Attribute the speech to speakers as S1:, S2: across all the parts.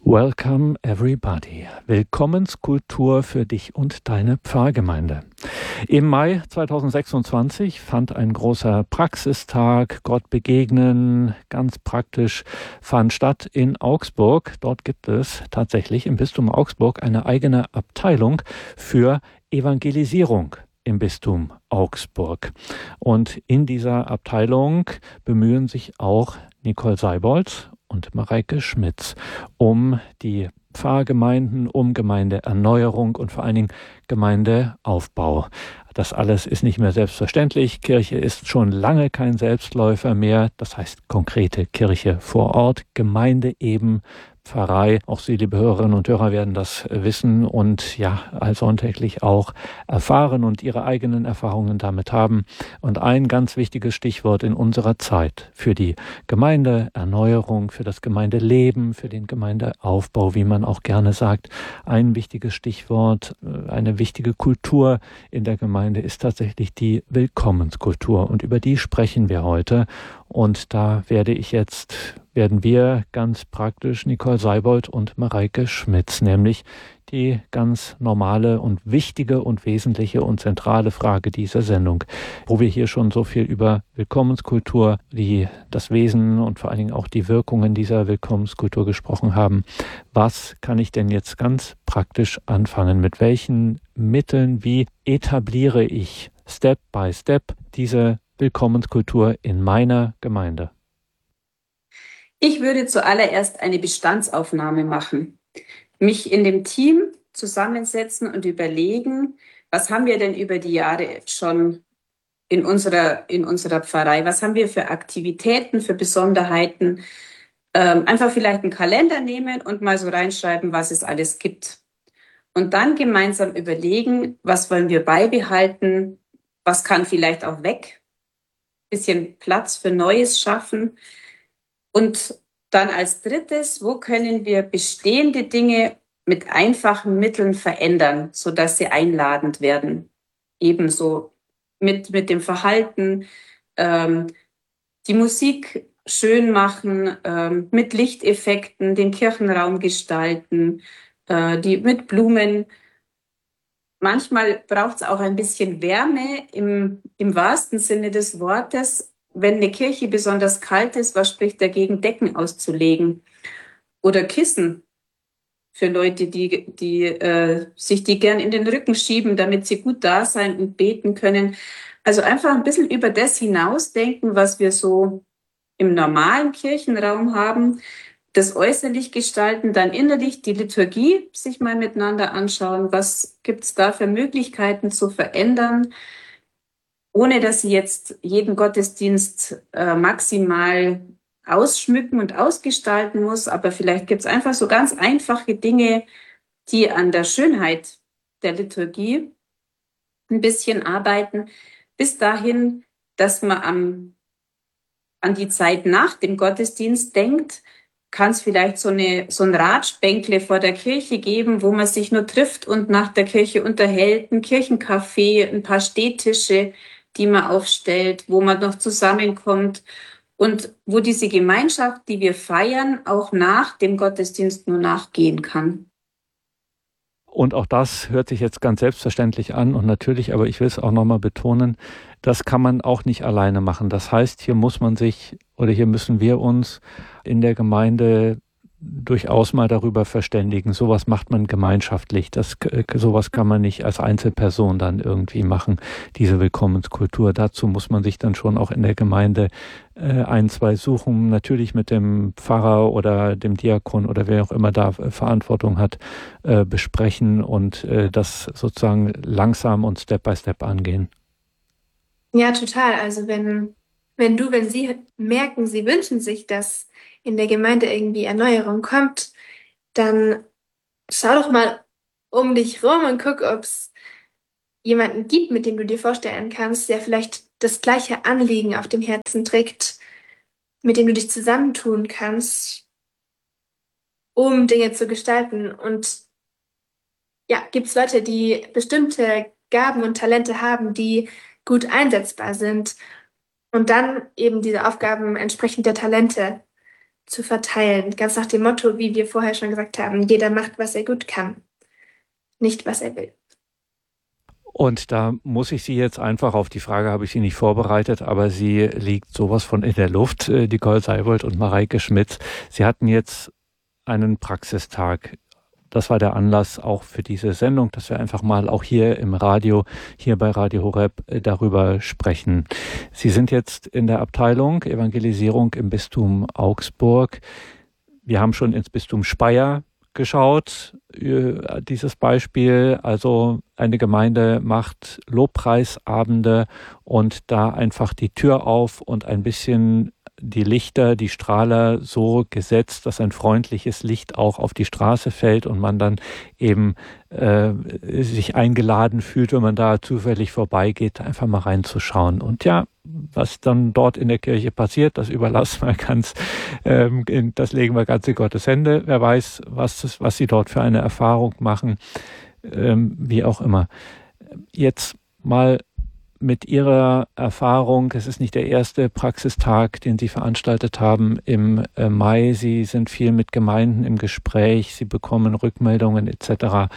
S1: Welcome everybody. Willkommenskultur für dich und deine Pfarrgemeinde. Im Mai 2026 fand ein großer Praxistag, Gott begegnen, ganz praktisch, fand statt in Augsburg. Dort gibt es tatsächlich im Bistum Augsburg eine eigene Abteilung für Evangelisierung im Bistum Augsburg. Und in dieser Abteilung bemühen sich auch Nicole Seibold und Mareike Schmitz um die Pfarrgemeinden, um Gemeindeerneuerung und vor allen Dingen Gemeindeaufbau. Das alles ist nicht mehr selbstverständlich. Kirche ist schon lange kein Selbstläufer mehr. Das heißt konkrete Kirche vor Ort, Gemeinde eben, Pfarrei. Auch Sie, liebe Hörerinnen und Hörer, werden das wissen und ja, allsonntäglich auch erfahren und Ihre eigenen Erfahrungen damit haben. Und ein ganz wichtiges Stichwort in unserer Zeit für die Gemeindeerneuerung, für das Gemeindeleben, für den Gemeindeaufbau, wie man auch gerne sagt. Ein wichtiges Stichwort, eine wichtige Kultur in der Gemeinde ist tatsächlich die Willkommenskultur. Und über die sprechen wir heute. Und da werden wir ganz praktisch Nicole Seibold und Mareike Schmitz, nämlich die ganz normale und wichtige und wesentliche und zentrale Frage dieser Sendung, wo wir hier schon so viel über Willkommenskultur, das Wesen und vor allen Dingen auch die Wirkungen dieser Willkommenskultur gesprochen haben. Was kann ich denn jetzt ganz praktisch anfangen? Mit welchen Mitteln, wie etabliere ich Step by Step diese Willkommenskultur in meiner Gemeinde?
S2: Ich würde zuallererst eine Bestandsaufnahme machen, mich in dem Team zusammensetzen und überlegen, was haben wir denn über die Jahre schon in unserer Pfarrei, was haben wir für Aktivitäten, für Besonderheiten, einfach vielleicht einen Kalender nehmen und mal so reinschreiben, was es alles gibt. Und dann gemeinsam überlegen, was wollen wir beibehalten, was kann vielleicht auch weg, bisschen Platz für Neues schaffen. Und dann als drittes, wo können wir bestehende Dinge mit einfachen Mitteln verändern, sodass sie einladend werden? Ebenso mit dem Verhalten, die Musik schön machen, mit Lichteffekten, den Kirchenraum gestalten, mit Blumen. Manchmal braucht es auch ein bisschen Wärme im wahrsten Sinne des Wortes. Wenn eine Kirche besonders kalt ist, was spricht dagegen, Decken auszulegen? Oder Kissen für Leute, die sich die gern in den Rücken schieben, damit sie gut da sein und beten können. Also einfach ein bisschen über das hinausdenken, was wir so im normalen Kirchenraum haben, das äußerlich gestalten, dann innerlich die Liturgie sich mal miteinander anschauen. Was gibt's da für Möglichkeiten zu verändern? Ohne dass sie jetzt jeden Gottesdienst maximal ausschmücken und ausgestalten muss, aber vielleicht gibt es einfach so ganz einfache Dinge, die an der Schönheit der Liturgie ein bisschen arbeiten, bis dahin, dass man an die Zeit nach dem Gottesdienst denkt, kann es vielleicht so ein Ratschbänkle vor der Kirche geben, wo man sich nur trifft und nach der Kirche unterhält, ein Kirchencafé, ein paar Stehtische, die man aufstellt, wo man noch zusammenkommt und wo diese Gemeinschaft, die wir feiern, auch nach dem Gottesdienst nur nachgehen kann.
S1: Und auch das hört sich jetzt ganz selbstverständlich an und natürlich, aber ich will es auch nochmal betonen, das kann man auch nicht alleine machen. Das heißt, hier müssen wir uns in der Gemeinde durchaus mal darüber verständigen. Sowas macht man gemeinschaftlich. Sowas kann man nicht als Einzelperson dann irgendwie machen, diese Willkommenskultur. Dazu muss man sich dann schon auch in der Gemeinde ein, zwei suchen, natürlich mit dem Pfarrer oder dem Diakon oder wer auch immer da Verantwortung hat, besprechen und das sozusagen langsam und Step by Step angehen.
S3: Ja, total. Also wenn Sie merken, Sie wünschen sich, dass in der Gemeinde irgendwie Erneuerung kommt, dann schau doch mal um dich rum und guck, ob es jemanden gibt, mit dem du dir vorstellen kannst, der vielleicht das gleiche Anliegen auf dem Herzen trägt, mit dem du dich zusammentun kannst, um Dinge zu gestalten. Und ja, gibt es Leute, die bestimmte Gaben und Talente haben, die gut einsetzbar sind und dann eben diese Aufgaben entsprechend der Talente zu verteilen. Ganz nach dem Motto, wie wir vorher schon gesagt haben, jeder macht, was er gut kann, nicht was er will.
S1: Und da muss ich Sie jetzt einfach, auf die Frage habe ich Sie nicht vorbereitet, aber sie liegt sowas von in der Luft, Nicole Seibold und Mareike Schmitz. Sie hatten jetzt einen Praxistag. Das war der Anlass auch für diese Sendung, dass wir einfach mal auch hier im Radio, hier bei Radio Horeb darüber sprechen. Sie sind jetzt in der Abteilung Evangelisierung im Bistum Augsburg. Wir haben schon ins Bistum Speyer geschaut, dieses Beispiel. Also eine Gemeinde macht Lobpreisabende und da einfach die Tür auf und ein bisschen die Lichter, die Strahler so gesetzt, dass ein freundliches Licht auch auf die Straße fällt und man dann eben sich eingeladen fühlt, wenn man da zufällig vorbeigeht, einfach mal reinzuschauen. Und ja, was dann dort in der Kirche passiert, das überlassen wir ganz, das legen wir ganz in Gottes Hände. Wer weiß, was sie dort für eine Erfahrung machen, wie auch immer. Jetzt mal mit Ihrer Erfahrung, es ist nicht der erste Praxistag, den Sie veranstaltet haben im Mai. Sie sind viel mit Gemeinden im Gespräch, Sie bekommen Rückmeldungen etc.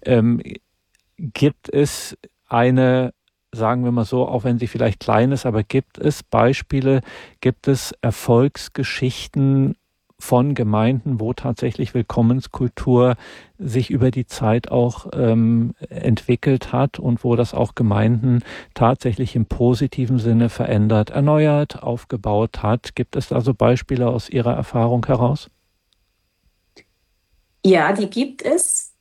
S1: Gibt es eine, sagen wir mal so, auch wenn sie vielleicht klein ist, aber gibt es Beispiele, gibt es Erfolgsgeschichten von Gemeinden, wo tatsächlich Willkommenskultur sich über die Zeit auch entwickelt hat und wo das auch Gemeinden tatsächlich im positiven Sinne verändert, erneuert, aufgebaut hat? Gibt es da so Beispiele aus Ihrer Erfahrung heraus?
S2: Ja, die gibt es.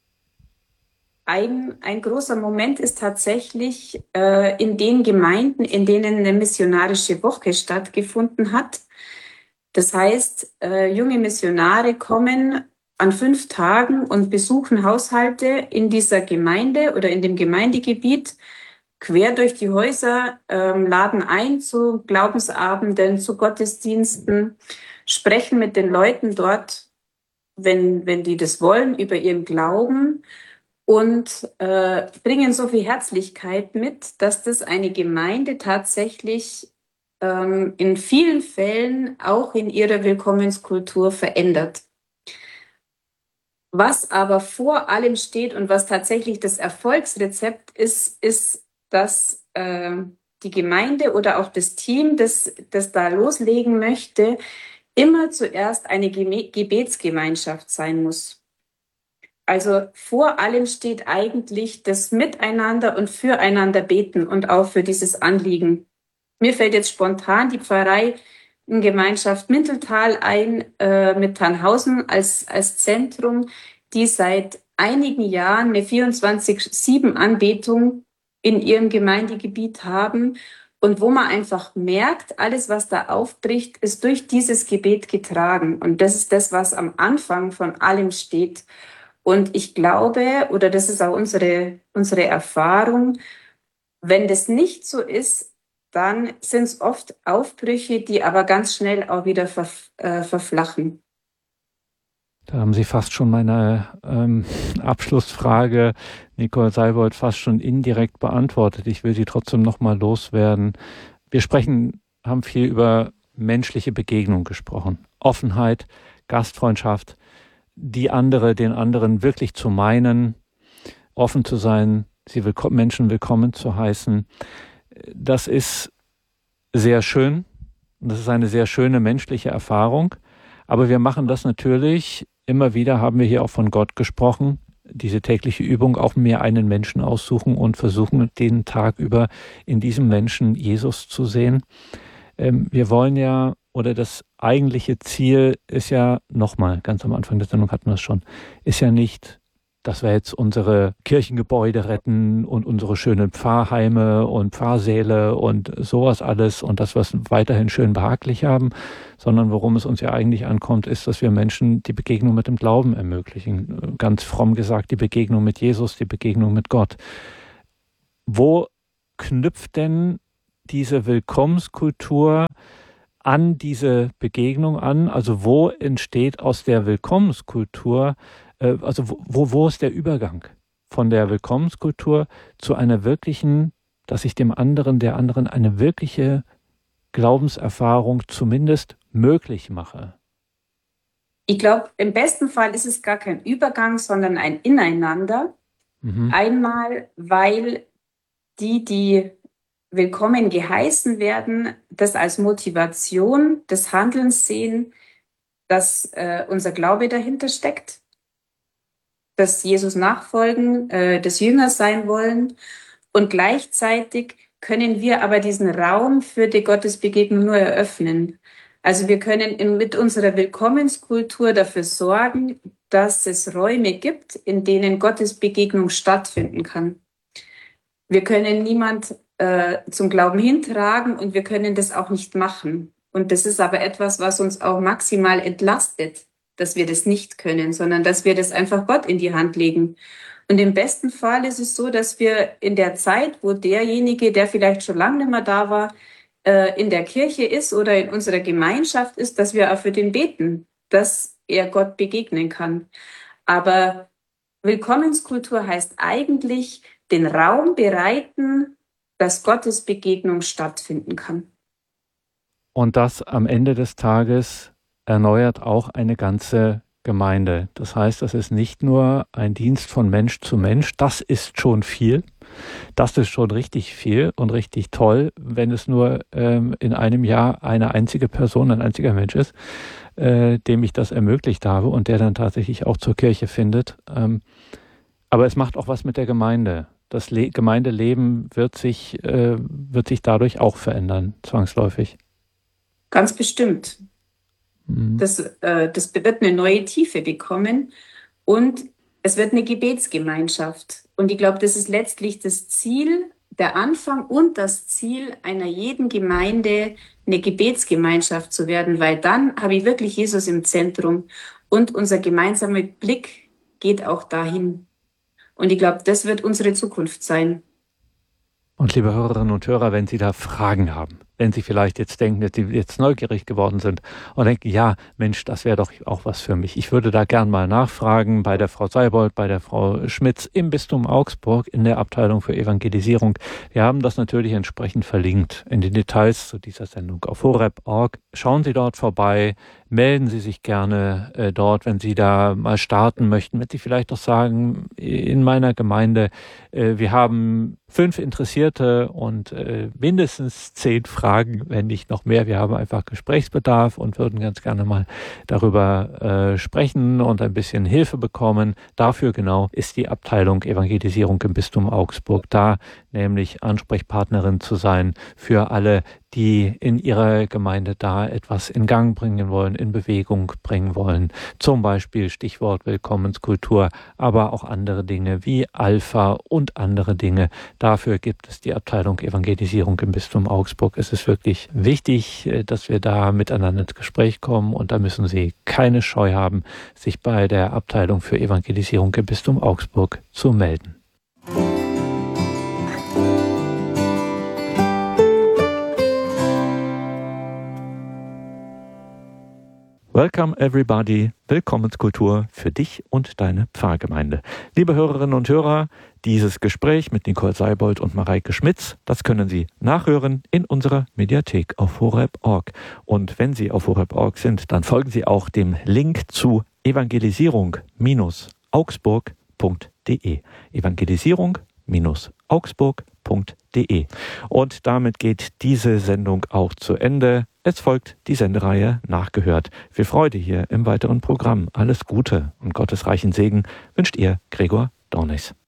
S2: Ein großer Moment ist tatsächlich in den Gemeinden, in denen eine missionarische Woche stattgefunden hat. Das heißt, junge Missionare kommen an 5 Tagen und besuchen Haushalte in dieser Gemeinde oder in dem Gemeindegebiet quer durch die Häuser, laden ein zu Glaubensabenden, zu Gottesdiensten, sprechen mit den Leuten dort, wenn die das wollen, über ihren Glauben und bringen so viel Herzlichkeit mit, dass das eine Gemeinde tatsächlich in vielen Fällen auch in ihrer Willkommenskultur verändert. Was aber vor allem steht und was tatsächlich das Erfolgsrezept ist, dass die Gemeinde oder auch das Team, das da loslegen möchte, immer zuerst eine Gebetsgemeinschaft sein muss. Also vor allem steht eigentlich das Miteinander und füreinander beten und auch für dieses Anliegen. Mir fällt jetzt spontan die Pfarrei in Gemeinschaft Minteltal ein, mit Tannhausen als Zentrum, die seit einigen Jahren eine 24/7-Anbetung in ihrem Gemeindegebiet haben und wo man einfach merkt, alles, was da aufbricht, ist durch dieses Gebet getragen. Und das ist das, was am Anfang von allem steht. Und ich glaube, oder das ist auch unsere Erfahrung, wenn das nicht so ist, dann sind es oft Aufbrüche, die aber ganz schnell auch wieder verflachen.
S1: Da haben Sie fast schon meine Abschlussfrage, Nicole Seibold, fast schon indirekt beantwortet. Ich will sie trotzdem nochmal loswerden. Wir haben viel über menschliche Begegnung gesprochen. Offenheit, Gastfreundschaft, den anderen wirklich zu meinen, offen zu sein, Menschen willkommen zu heißen. Das ist sehr schön und das ist eine sehr schöne menschliche Erfahrung. Aber wir machen das natürlich, immer wieder haben wir hier auch von Gott gesprochen, diese tägliche Übung, auch mir einen Menschen aussuchen und versuchen, den Tag über in diesem Menschen Jesus zu sehen. Wir wollen ja, oder das eigentliche Ziel ist ja, nochmal, ganz am Anfang der Sendung hatten wir es schon, ist ja nicht, dass wir jetzt unsere Kirchengebäude retten und unsere schönen Pfarrheime und Pfarrsäle und sowas alles und dass wir es weiterhin schön behaglich haben, sondern worum es uns ja eigentlich ankommt, ist, dass wir Menschen die Begegnung mit dem Glauben ermöglichen. Ganz fromm gesagt, die Begegnung mit Jesus, die Begegnung mit Gott. Wo knüpft denn diese Willkommenskultur an diese Begegnung an? Also wo entsteht aus der Willkommenskultur, also wo ist der Übergang von der Willkommenskultur zu einer wirklichen, dass ich der anderen eine wirkliche Glaubenserfahrung zumindest möglich mache?
S2: Ich glaube, im besten Fall ist es gar kein Übergang, sondern ein Ineinander. Einmal, weil die willkommen geheißen werden, das als Motivation des Handelns sehen, dass unser Glaube dahinter steckt, dass Jesus nachfolgen, des Jüngers sein wollen. Und gleichzeitig können wir aber diesen Raum für die Gottesbegegnung nur eröffnen. Also wir können mit unserer Willkommenskultur dafür sorgen, dass es Räume gibt, in denen Gottesbegegnung stattfinden kann. Wir können niemand zum Glauben hintragen und wir können das auch nicht machen. Und das ist aber etwas, was uns auch maximal entlastet, dass wir das nicht können, sondern dass wir das einfach Gott in die Hand legen. Und im besten Fall ist es so, dass wir in der Zeit, wo derjenige, der vielleicht schon lange nicht mehr da war, in der Kirche ist oder in unserer Gemeinschaft ist, dass wir auch für den beten, dass er Gott begegnen kann. Aber Willkommenskultur heißt eigentlich, den Raum bereiten, dass Gottes Begegnung stattfinden kann.
S1: Und das am Ende des Tages erneuert auch eine ganze Gemeinde. Das heißt, das ist nicht nur ein Dienst von Mensch zu Mensch, das ist schon viel. Das ist schon richtig viel und richtig toll, wenn es nur in einem Jahr eine einzige Person, ein einziger Mensch ist, dem ich das ermöglicht habe und der dann tatsächlich auch zur Kirche findet. Aber es macht auch was mit der Gemeinde. Das Gemeindeleben wird sich dadurch auch verändern, zwangsläufig.
S2: Ganz bestimmt. Das wird eine neue Tiefe bekommen und es wird eine Gebetsgemeinschaft. Und ich glaube, das ist letztlich das Ziel, der Anfang und das Ziel einer jeden Gemeinde, eine Gebetsgemeinschaft zu werden, weil dann habe ich wirklich Jesus im Zentrum und unser gemeinsamer Blick geht auch dahin. Und ich glaube, das wird unsere Zukunft sein.
S1: Und liebe Hörerinnen und Hörer, wenn Sie da Fragen haben, wenn Sie vielleicht jetzt denken, dass Sie jetzt neugierig geworden sind und denken, ja, Mensch, das wäre doch auch was für mich. Ich würde da gern mal nachfragen bei der Frau Seibold, bei der Frau Schmitz im Bistum Augsburg in der Abteilung für Evangelisierung. Wir haben das natürlich entsprechend verlinkt in den Details zu dieser Sendung auf horeb.org. Schauen Sie dort vorbei, melden Sie sich gerne dort, wenn Sie da mal starten möchten, wenn Sie vielleicht auch sagen, in meiner Gemeinde, wir haben 5 Interessierte und mindestens 10 Fragen, wenn nicht noch mehr. Wir haben einfach Gesprächsbedarf und würden ganz gerne mal darüber sprechen und ein bisschen Hilfe bekommen. Dafür genau ist die Abteilung Evangelisierung im Bistum Augsburg da, nämlich Ansprechpartnerin zu sein für alle, die in ihrer Gemeinde da etwas in Gang bringen wollen, in Bewegung bringen wollen. Zum Beispiel Stichwort Willkommenskultur, aber auch andere Dinge wie Alpha und andere Dinge. Dafür gibt es die Abteilung Evangelisierung im Bistum Augsburg. Es ist wirklich wichtig, dass wir da miteinander ins Gespräch kommen und da müssen Sie keine Scheu haben, sich bei der Abteilung für Evangelisierung im Bistum Augsburg zu melden. Welcome everybody, Willkommenskultur für dich und deine Pfarrgemeinde. Liebe Hörerinnen und Hörer, dieses Gespräch mit Nicole Seibold und Mareike Schmitz, das können Sie nachhören in unserer Mediathek auf horeb.org. Und wenn Sie auf horeb.org sind, dann folgen Sie auch dem Link zu evangelisierung-augsburg.de. Evangelisierung-augsburg.de. Und damit geht diese Sendung auch zu Ende. Es folgt die Sendereihe Nachgehört. Für Freude hier im weiteren Programm. Alles Gute und Gottes reichen Segen wünscht Ihr Gregor Dornis.